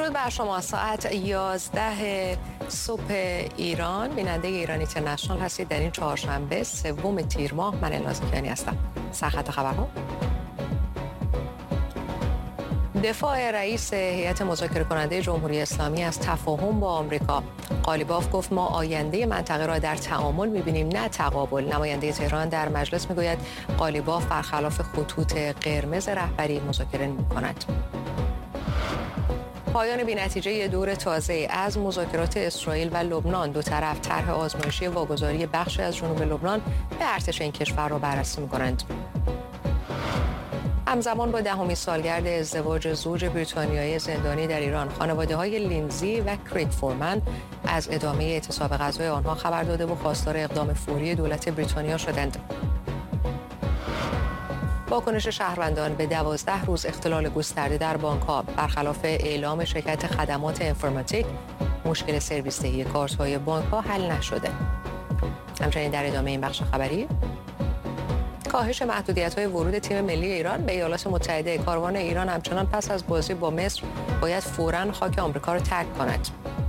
درود بر شما. ساعت 11 صبح ایران، بیننده ایران اینترنشنال هستید در این چهارشنبه سوم تیر ماه. من الناز کیانی هستم. سرخط خبرها: دفاع رئیس هیئت مذاکره کننده جمهوری اسلامی از تفاهم با آمریکا. قالیباف گفت ما آینده منطقه را در تعامل می‌بینیم نه تقابل. نماینده تهران در مجلس میگوید قالیباف برخلاف خطوط قرمز رهبری مذاکره می‌کند. پایان بی‌نتیجه دور تازه از مذاکرات اسرائیل و لبنان. دو طرف طرح آزمایشی واگذاری بخشی از جنوب لبنان به ارتش این کشور را بررسی می‌کنند. همزمان با دهمین سالگرد ازدواج زوج بریتانیایی زندانی در ایران، خانواده‌های لینزی و کریگ فورمن از ادامه اعتصاب غذای آنها خبر داده و خواستار اقدام فوری دولت بریتانیا شدند. واکنش شهروندان به 12 روز اختلال گسترده در بانک‌ها. برخلاف اعلام شرکت خدمات انفرماتیک، مشکل سرویس دهی کارت‌های بانک‌ها حل نشده. همچنین در ادامه این بخش خبری، کاهش محدودیت‌های ورود تیم ملی ایران به ایالات متحده. کاروان ایران همچنان پس از بازی با مصر باید فوراً خاک آمریکا را ترک کند.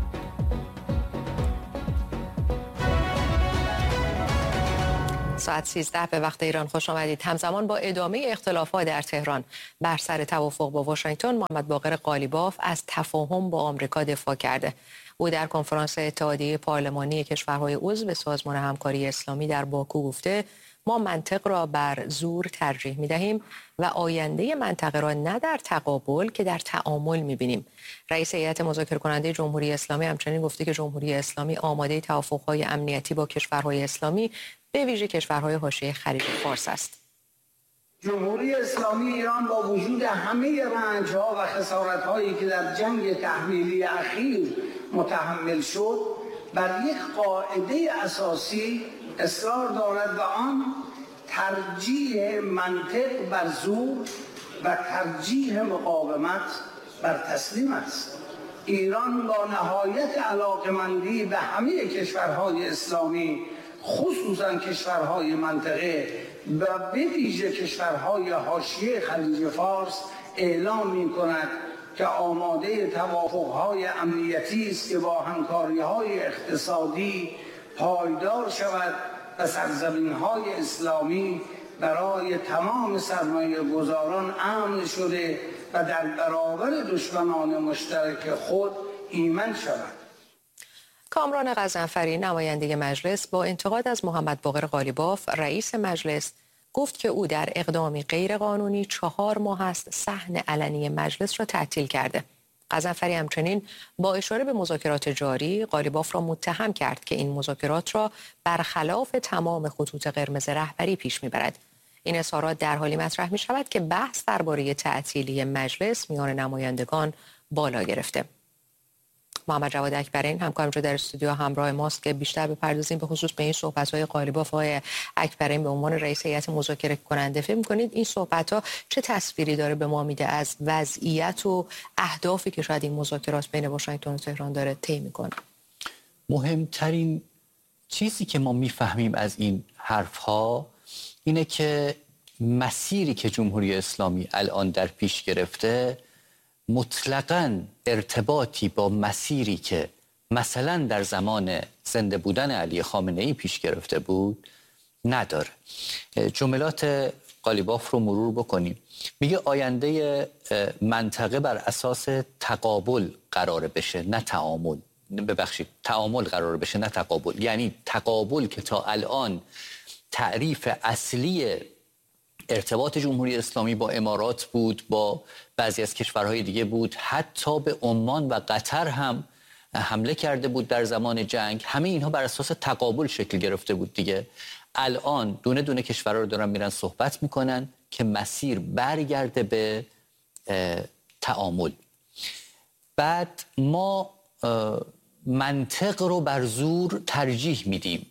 ساعت 13 به وقت ایران خوش آمدید. همزمان با ادامه اختلافات در تهران بر سر توافق با واشنگتن، محمد باقر قالیباف از تفاهم با آمریکا دفاع کرده. او در کنفرانس اتحادیه پارلمانی کشورهای عضو سازمان همکاری اسلامی در باکو گفته ما منطق را بر زور ترجیح می‌دهیم و آینده منطقه را نه در تقابل که در تعامل می‌بینیم. رئیس هیئت مذاکره کننده جمهوری اسلامی همچنین گفته که جمهوری اسلامی آماده توافق‌های امنیتی با کشورهای اسلامی به ویژه کشورهای حاشیه خلیج فارس است. جمهوری اسلامی ایران با وجود همه رنج‌ها و خسارت‌هایی که در جنگ تحمیلی اخیر متحمل شد، بر یک قاعده اساسی اصرار دارد و آن ترجیح منطق بر زور و ترجیح مقاومت بر تسلیم است. ایران با نهایت علاقه‌مندی به همه کشورهای اسلامی، خصوصا کشورهای منطقه و به ویژه کشورهای حاشیه خلیج فارس اعلام می‌کند که آماده توافق‌های امنیتی است که با همکاری‌های اقتصادی پایدار شود و سرزمین‌های اسلامی برای تمام سرمایه‌گذاران امن شده و در برابر دشمنان مشترک خود ایمن شود. کامران غضنفری، نماینده مجلس، با انتقاد از محمد باقر قالیباف رئیس مجلس گفت که او در اقدامی غیرقانونی 4 ماه است صحن علنی مجلس را تعطیل کرده. غضنفری همچنین با اشاره به مذاکرات جاری، قالیباف را متهم کرد که این مذاکرات را برخلاف تمام خطوط قرمز رهبری پیش میبرد. این اظهارات در حالی مطرح می شود که بحث درباره تعطیلی مجلس میان نمایندگان بالا گرفته. محمد جواد اکبرین همکارم در استودیو همراه ماست که بیشتر بپردازیم به خصوص به این صحبت‌های قالیباف. آقای اکبرین، به عنوان رئیس هیئت مذاکره کننده فکر می‌کنید این صحبت‌ها چه تصویری داره به ما میده از وضعیت و اهدافی که شاید این مذاکرات بین واشنگتن و تهران داره طی می‌کنه؟ مهمترین چیزی که ما می‌فهمیم از این حرف‌ها اینه که مسیری که جمهوری اسلامی الان در پیش گرفته مطلقاً ارتباطی با مسیری که مثلا در زمان زنده بودن علی خامنه‌ای پیش گرفته بود نداره. جملات قالیباف رو مرور بکنیم. میگه آینده منطقه بر اساس تقابل قرار بشه نه تعامل. ببخشید، تعامل قرار بشه نه تقابل. یعنی تقابل که تا الان تعریف اصلی ارتباط جمهوری اسلامی با امارات بود، با بعضی از کشورهای دیگه بود، حتی به عمان و قطر هم حمله کرده بود در زمان جنگ. همه اینها بر اساس تقابل شکل گرفته بود دیگه. الان دونه دونه کشورها رو دارن میرن صحبت میکنن که مسیر برگرده به تعامل. بعد ما منطق رو بر زور ترجیح میدیم.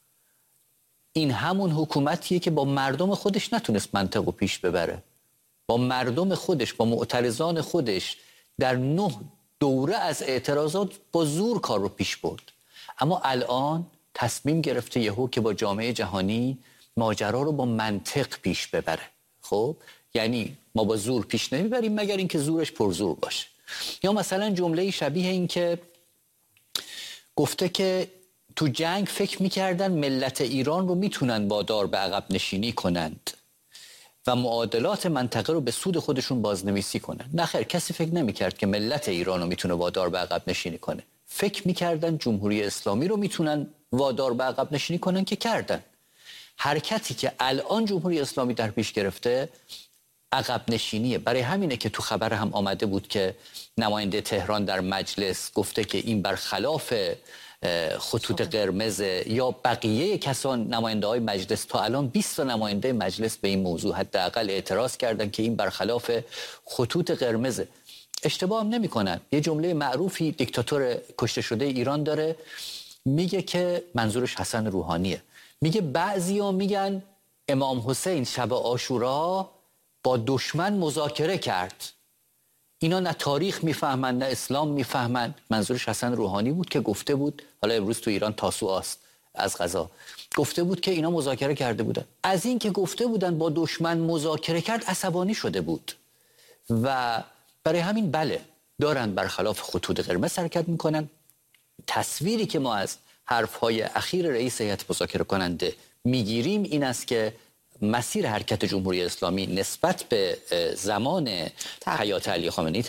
این همون حکومتیه که با مردم خودش نتونست منطق رو پیش ببره. با مردم خودش، با معترضان خودش در 9 دوره از اعتراضات با زور کار رو پیش برد. اما الان تصمیم گرفته یهو که با جامعه جهانی ماجرا رو با منطق پیش ببره. خب یعنی ما با زور پیش نمیبریم مگر اینکه زورش پرزور باشه. یا مثلا جمله شبیه این که گفته که تو جنگ فکر میکردن ملت ایران رو میتونن وادار به عقب نشینی کنند و معادلات منطقه رو به سود خودشون بازنویسی کنن. نه خیر، کسی فکر نمیکرد که ملت ایران رو میتونه وادار به عقب نشینی کنه. فکر میکردن جمهوری اسلامی رو میتونن وادار به عقب نشینی کنن که کردن. حرکتی که الان جمهوری اسلامی در پیش گرفته عقب نشینیه. برای همینه که تو خبر هم آمده بود که نماینده تهران در مجلس گفته که این برخلاف خطوط قرمز، یا بقیه کسان نماینده های مجلس، تا الان 20 تا نماینده مجلس به این موضوع حداقل اعتراض کردن که این برخلاف خطوط قرمزه. اشتباه هم نمی کنن. یه جمله معروفی دیکتاتور کشته شده ایران داره، میگه که منظورش حسن روحانیه، میگه بعضیا میگن امام حسین شب عاشورا با دشمن مذاکره کرد. اینا نه تاریخ میفهمن نه اسلام میفهمن. منظورش حسن روحانی بود که گفته بود، حالا امروز تو ایران تاسوعاست از قضا، گفته بود که اینا مذاکره کرده بودن. از این که گفته بودن با دشمن مذاکره کرد عصبانی شده بود و برای همین بله دارن برخلاف خطوط قرمز حرکت میکنن. تصویری که ما از حرفهای اخیر رئیس هیئت مذاکره کننده میگیریم این است که مسیر حرکت جمهوری اسلامی نسبت به زمان حیات علی خامنه‌ای